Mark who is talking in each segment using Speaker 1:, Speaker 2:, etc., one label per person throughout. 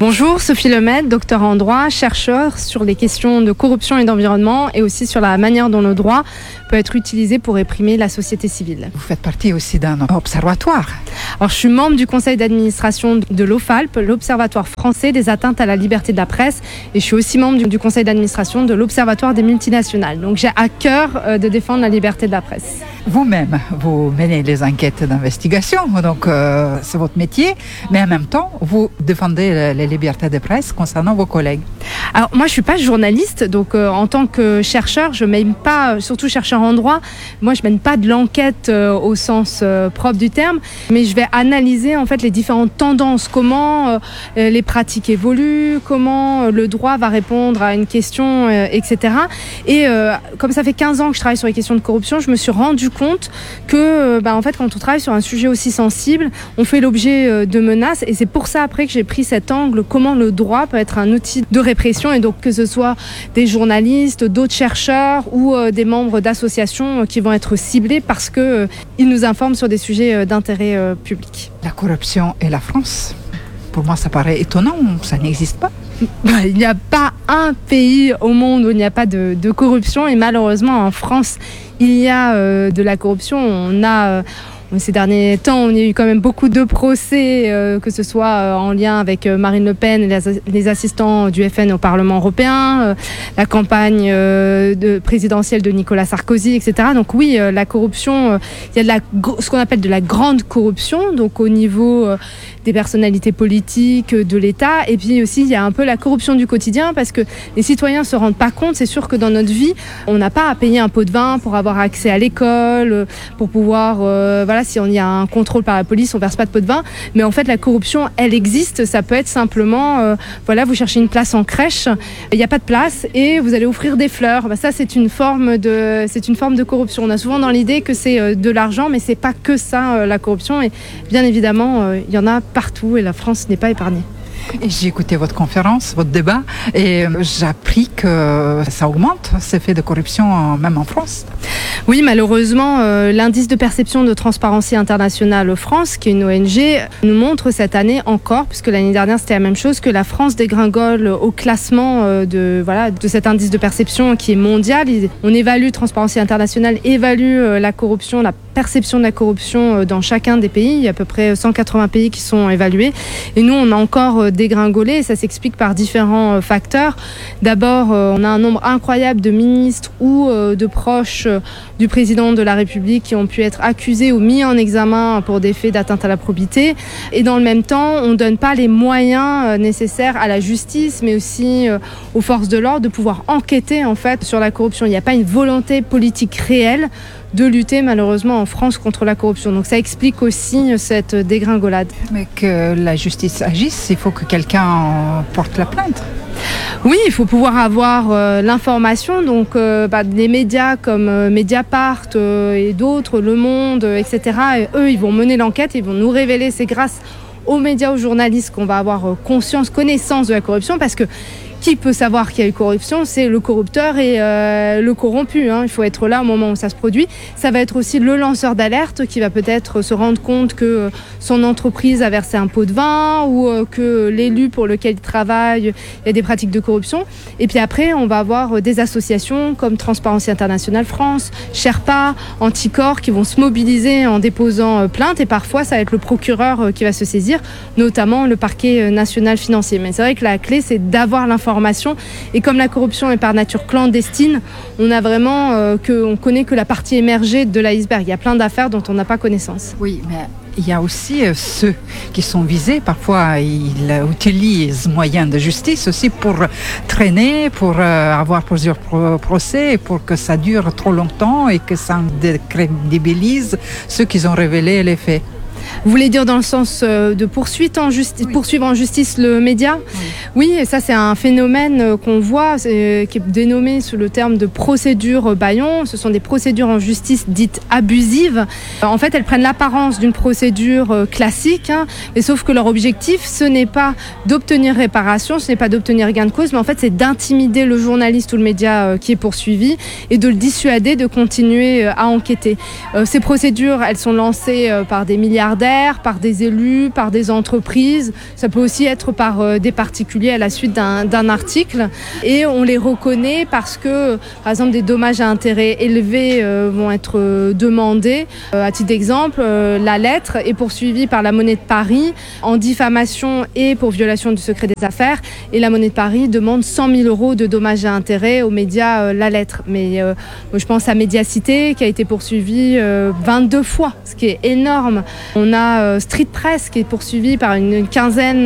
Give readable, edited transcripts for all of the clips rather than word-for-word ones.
Speaker 1: Bonjour, Sophie Lemaitre, docteur en droit, chercheur sur les questions de corruption et d'environnement et aussi sur la manière dont le droit peut être utilisé pour réprimer la société civile.
Speaker 2: Vous faites partie aussi d'un observatoire.
Speaker 1: Alors, je suis membre du conseil d'administration de l'OFALP, l'Observatoire français des atteintes à la liberté de la presse, et je suis aussi membre du conseil d'administration de l'Observatoire des multinationales. Donc j'ai à cœur de défendre la liberté de la presse.
Speaker 2: Vous-même, vous menez les enquêtes d'investigation, donc c'est votre métier, mais en même temps, vous défendez les libertés de presse concernant vos collègues.
Speaker 1: Alors moi, je suis pas journaliste, donc en tant que chercheur, je mène pas, surtout chercheur en droit, moi je mène pas de l'enquête au sens propre du terme, mais je vais analyser en fait les différentes tendances, comment les pratiques évoluent, comment le droit va répondre à une question, etc. Et comme ça fait 15 ans que je travaille sur les questions de corruption, je me suis rendu compte que en fait, quand on travaille sur un sujet aussi sensible, on fait l'objet de menaces, et c'est pour ça après que j'ai pris cet angle, comment le droit peut être un outil de répression, et donc que ce soit des journalistes, d'autres chercheurs ou des membres d'associations qui vont être ciblés parce qu'ils nous informent sur des sujets d'intérêt public.
Speaker 2: La corruption et la France, pour moi ça paraît étonnant, ça n'existe pas.
Speaker 1: Il n'y a pas un pays au monde où il n'y a pas de corruption, et malheureusement en France il y a de la corruption. Ces derniers temps, on a eu quand même beaucoup de procès, que ce soit en lien avec Marine Le Pen et les assistants du FN au Parlement européen, la campagne présidentielle de Nicolas Sarkozy, etc. Donc oui, la corruption, il y a ce qu'on appelle de la grande corruption, donc au niveau des personnalités politiques, de l'État, et puis aussi il y a un peu la corruption du quotidien, parce que les citoyens ne se rendent pas compte. C'est sûr que dans notre vie, on n'a pas à payer un pot de vin pour avoir accès à l'école, pour pouvoir, si on y a un contrôle par la police, on verse pas de pot de vin. Mais en fait, la corruption, elle existe. Ça peut être simplement, vous cherchez une place en crèche, il n'y a pas de place et vous allez offrir des fleurs. Ça, c'est une forme de corruption. On a souvent dans l'idée que c'est de l'argent, mais c'est pas que ça, la corruption. Et bien évidemment, il y en a partout, et la France n'est pas épargnée.
Speaker 2: J'ai écouté votre conférence, votre débat, et j'ai appris que ça augmente, ces faits de corruption, même en France.
Speaker 1: Oui, malheureusement, l'indice de perception de Transparency International France, qui est une ONG, nous montre cette année encore, puisque l'année dernière c'était la même chose, que la France dégringole au classement de cet indice de perception qui est mondial. On évalue, Transparency International évalue la corruption, la perception de la corruption dans chacun des pays. Il y a à peu près 180 pays qui sont évalués. Et nous, on a encore dégringolé, et ça s'explique par différents facteurs. D'abord, on a un nombre incroyable de ministres ou de proches du président de la République qui ont pu être accusés ou mis en examen pour des faits d'atteinte à la probité. Et dans le même temps, on ne donne pas les moyens nécessaires à la justice, mais aussi aux forces de l'ordre de pouvoir enquêter en fait sur la corruption. Il n'y a pas une volonté politique réelle de lutter malheureusement en France contre la corruption. Donc ça explique aussi cette dégringolade.
Speaker 2: Mais que la justice agisse, il faut que quelqu'un porte la plainte.
Speaker 1: Oui, il faut pouvoir avoir l'information. Donc des médias comme Mediapart et d'autres, Le Monde, etc. Et eux, ils vont mener l'enquête, ils vont nous révéler. C'est grâce aux médias, aux journalistes qu'on va avoir connaissance de la corruption, parce que qui peut savoir qu'il y a eu corruption? C'est le corrupteur et le corrompu. Il faut être là au moment où ça se produit. Ça va être aussi le lanceur d'alerte qui va peut-être se rendre compte que son entreprise a versé un pot de vin, ou que l'élu pour lequel il travaille, il y a des pratiques de corruption. Et puis après, on va avoir des associations comme Transparency International France, Sherpa, Anticorps, qui vont se mobiliser en déposant plainte. Et parfois, ça va être le procureur qui va se saisir, notamment le parquet national financier. Mais c'est vrai que la clé, c'est d'avoir l'information. Et comme la corruption est par nature clandestine, on a vraiment on connaît que la partie émergée de l'iceberg. Il y a plein d'affaires dont on n'a pas connaissance.
Speaker 2: Oui, mais il y a aussi ceux qui sont visés. Parfois, ils utilisent moyens de justice aussi pour traîner, pour avoir plusieurs procès, pour que ça dure trop longtemps et que ça décrédibilise ceux qui ont révélé les faits.
Speaker 1: Vous voulez dire dans le sens de poursuivre en justice le média? Oui, et ça c'est un phénomène qu'on voit, qui est dénommé sous le terme de procédure bâillon. Ce sont des procédures en justice dites abusives. En fait, elles prennent l'apparence d'une procédure classique, mais sauf que leur objectif, ce n'est pas d'obtenir réparation, ce n'est pas d'obtenir gain de cause, mais en fait c'est d'intimider le journaliste ou le média qui est poursuivi et de le dissuader de continuer à enquêter. Ces procédures, elles sont lancées par des milliardaires, lampadaires, par des élus, par des entreprises. Ça peut aussi être par des particuliers à la suite d'un article. Et on les reconnaît parce que, par exemple, des dommages à intérêt élevés vont être demandés. À titre d'exemple, la lettre est poursuivie par la Monnaie de Paris en diffamation et pour violation du secret des affaires. Et la Monnaie de Paris demande 100 000 € de dommages à intérêt aux médias La Lettre. Mais je pense à Médiacité qui a été poursuivie 22 fois, ce qui est énorme. On a Street Press qui est poursuivie par une quinzaine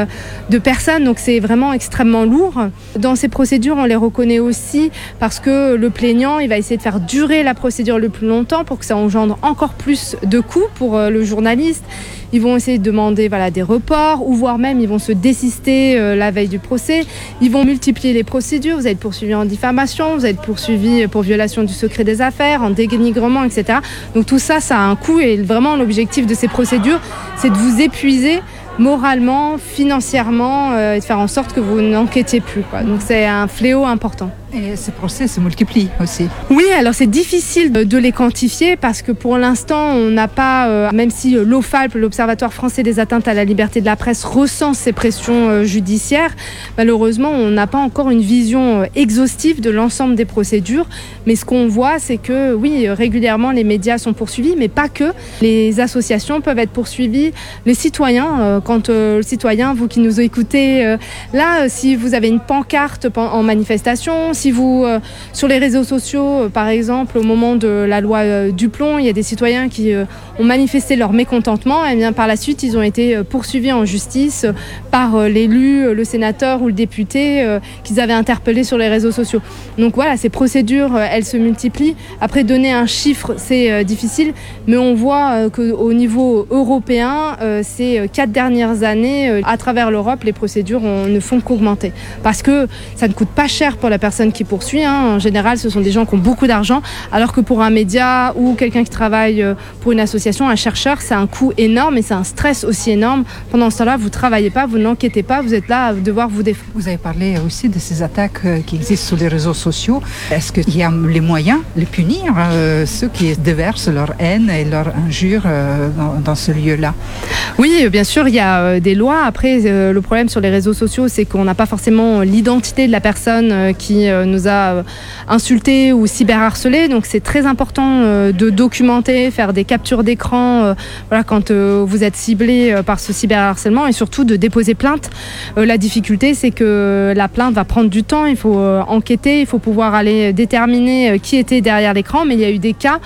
Speaker 1: de personnes, donc c'est vraiment extrêmement lourd. Dans ces procédures, on les reconnaît aussi parce que le plaignant, il va essayer de faire durer la procédure le plus longtemps pour que ça engendre encore plus de coûts pour le journaliste. Ils vont essayer de demander des reports ou voire même ils vont se désister la veille du procès. Ils vont multiplier les procédures. Vous allez être poursuivi en diffamation, vous allez être poursuivi pour violation du secret des affaires, en dénigrement, etc. Donc tout ça, ça a un coût et vraiment l'objectif de ces procédures, c'est de vous épuiser moralement, financièrement et de faire en sorte que vous n'enquêtiez plus, quoi. Donc c'est un fléau important.
Speaker 2: Et ces procès se multiplient aussi.
Speaker 1: Oui, alors c'est difficile de les quantifier parce que pour l'instant, on n'a pas, même si l'OFALP, l'Observatoire français des atteintes à la liberté de la presse, recense ces pressions judiciaires, malheureusement, on n'a pas encore une vision exhaustive de l'ensemble des procédures. Mais ce qu'on voit, c'est que oui, régulièrement, les médias sont poursuivis, mais pas que. Les associations peuvent être poursuivies, les citoyens, quand le citoyen, vous qui nous écoutez, là, si vous avez une pancarte en manifestation, si vous, sur les réseaux sociaux, par exemple, au moment de la loi Duplon, il y a des citoyens qui ont manifesté leur mécontentement, et bien par la suite, ils ont été poursuivis en justice par l'élu, le sénateur ou le député qu'ils avaient interpellé sur les réseaux sociaux. Donc voilà, ces procédures, elles se multiplient. Après, donner un chiffre, c'est difficile, mais on voit qu'au niveau européen, ces 4 dernières années, à travers l'Europe, les procédures ne font qu'augmenter. Parce que ça ne coûte pas cher pour la personne qui poursuit. En général, ce sont des gens qui ont beaucoup d'argent, alors que pour un média ou quelqu'un qui travaille pour une association, un chercheur, c'est un coût énorme et c'est un stress aussi énorme. Pendant ce temps-là, vous ne travaillez pas, vous n'enquêtez pas, vous êtes là à devoir vous défendre.
Speaker 2: Vous avez parlé aussi de ces attaques qui existent sur les réseaux sociaux. Est-ce qu'il y a les moyens de punir ceux qui déversent leur haine et leur injure dans ce lieu-là?
Speaker 1: Oui, bien sûr, il y a des lois. Après, le problème sur les réseaux sociaux, c'est qu'on n'a pas forcément l'identité de la personne qui nous a insultés ou cyberharcelés. Donc, c'est très important de documenter, faire des captures d'écran quand vous êtes ciblé par ce cyberharcèlement et surtout de déposer plainte. La difficulté, c'est que la plainte va prendre du temps. Il faut enquêter, il faut pouvoir aller déterminer qui était derrière l'écran. Mais il y a eu des cas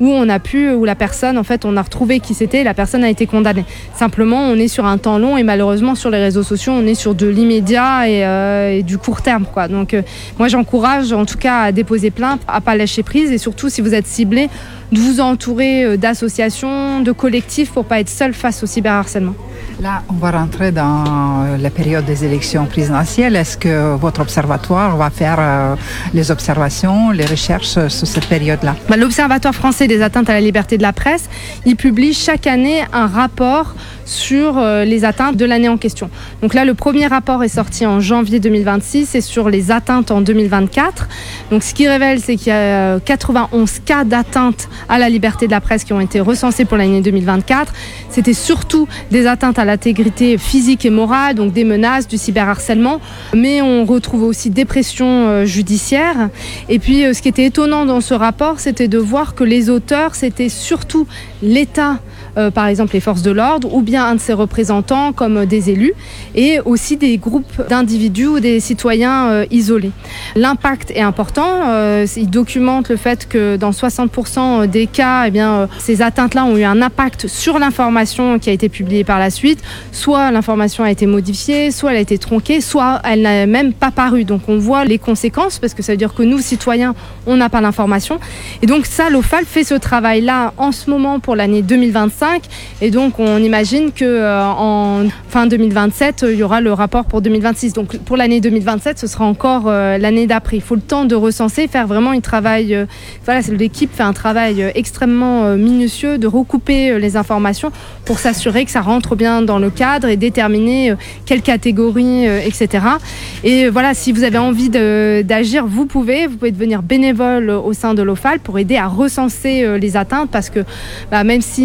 Speaker 1: où la personne, en fait, on a retrouvé qui c'était, la personne a été condamnée. Simplement, on est sur un temps long et malheureusement, sur les réseaux sociaux, on est sur de l'immédiat et du court terme, quoi. Donc, moi, j'encourage, en tout cas, à déposer plainte, à pas lâcher prise et surtout, si vous êtes ciblé, de vous entourer d'associations, de collectifs pour pas être seul face au cyberharcèlement.
Speaker 2: Là, on va rentrer dans la période des élections présidentielles. Est-ce que votre observatoire va faire les observations, les recherches sur cette période-là?
Speaker 1: L'Observatoire français des atteintes à la liberté de la presse, il publie chaque année un rapport sur les atteintes de l'année en question. Donc là, le premier rapport est sorti en janvier 2026 et sur les atteintes en 2024. Donc ce qui révèle, c'est qu'il y a 91 cas d'atteintes à la liberté de la presse qui ont été recensés pour l'année 2024. C'était surtout des atteintes à l'intégrité physique et morale, donc des menaces, du cyberharcèlement, mais on retrouve aussi des pressions judiciaires. Et puis ce qui était étonnant dans ce rapport, c'était de voir que les auteurs, c'était surtout l'État, par exemple les forces de l'ordre, ou bien un de ses représentants comme des élus, et aussi des groupes d'individus ou des citoyens isolés. L'impact est important, il documente le fait que dans 60% des cas, ces atteintes-là ont eu un impact sur l'information qui a été publiée par la suite, soit l'information a été modifiée, soit elle a été tronquée, soit elle n'a même pas paru. Donc on voit les conséquences, parce que ça veut dire que nous, citoyens, on n'a pas l'information. Et donc ça, l'OFALP fait ce travail-là en ce moment pour l'année 2025, et donc on imagine qu'en fin 2027, il y aura le rapport pour 2026. Donc pour l'année 2027, ce sera encore l'année d'après. Il faut le temps de recenser, faire vraiment un travail. L'équipe fait un travail extrêmement minutieux de recouper les informations pour s'assurer que ça rentre bien dans le cadre et déterminer quelle catégorie, etc. Et voilà, si vous avez envie d'agir, vous pouvez devenir bénévole au sein de l'OFALP pour aider à recenser les atteintes, parce que même si ils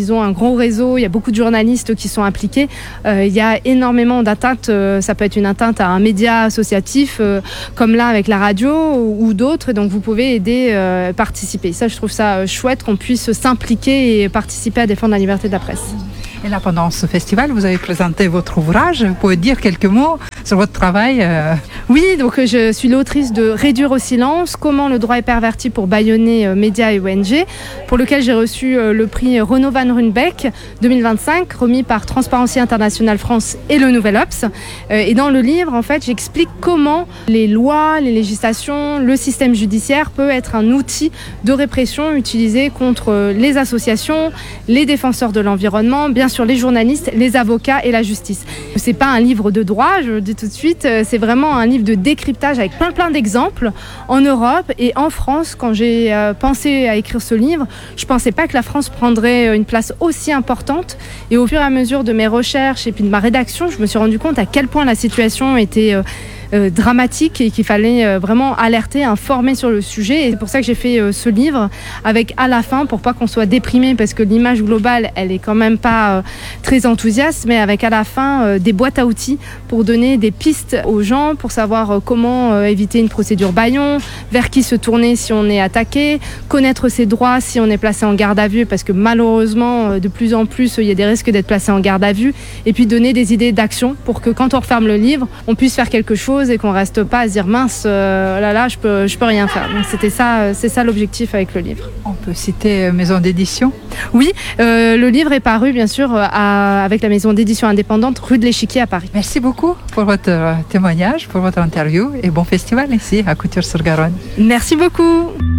Speaker 1: ils ont un gros réseau, il y a beaucoup de journalistes qui sont impliqués. Il y a énormément d'atteintes, ça peut être une atteinte à un média associatif, comme là avec la radio ou d'autres, donc vous pouvez aider, participer. Ça, je trouve ça chouette qu'on puisse s'impliquer et participer à défendre la liberté de la presse.
Speaker 2: Et là, pendant ce festival, vous avez présenté votre ouvrage. Vous pouvez dire quelques mots sur votre travail?
Speaker 1: Oui, donc je suis l'autrice de Réduire au silence, comment le droit est perverti pour bâillonner médias et ONG, pour lequel j'ai reçu le prix Renaud Van Runebeck 2025, remis par Transparency International France et le Nouvel Obs. Et dans le livre, en fait, j'explique comment les lois, les législations, le système judiciaire peut être un outil de répression utilisé contre les associations, les défenseurs de l'environnement, bien sûr les journalistes, les avocats et la justice. C'est pas un livre de droit, je le dis tout de suite, c'est vraiment un livre de décryptage avec plein d'exemples en Europe et en France. Quand j'ai pensé à écrire ce livre, je pensais pas que la France prendrait une place aussi importante, et au fur et à mesure de mes recherches et puis de ma rédaction, je me suis rendu compte à quel point la situation était dramatique et qu'il fallait vraiment alerter, informer sur le sujet. Et c'est pour ça que j'ai fait ce livre avec à la fin, pour pas qu'on soit déprimé, parce que l'image globale elle est quand même pas très enthousiaste, mais avec à la fin des boîtes à outils pour donner des pistes aux gens pour savoir comment éviter une procédure bâillon, vers qui se tourner si on est attaqué, connaître ses droits si on est placé en garde à vue, parce que malheureusement de plus en plus il y a des risques d'être placé en garde à vue, et puis donner des idées d'action pour que quand on referme le livre on puisse faire quelque chose et qu'on reste pas à se dire mince, là je peux rien faire. Donc c'est ça l'objectif avec le livre.
Speaker 2: On peut citer maison d'édition?
Speaker 1: Oui, le livre est paru bien sûr avec la maison d'édition indépendante rue de l'Échiquier à Paris.
Speaker 2: Merci beaucoup pour votre témoignage, pour votre interview, et bon festival ici à Couture-sur-Garonne.
Speaker 1: Merci beaucoup.